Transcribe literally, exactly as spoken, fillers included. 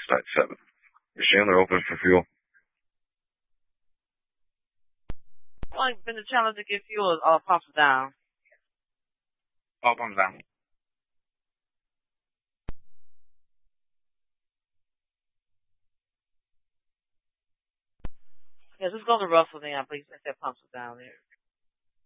Site seven. Is Chandler open for fuel? Well, been the challenge to get fuel, all pumps down. All pumps down. Yes, let's go to Russell then, please. Let that pumps down there.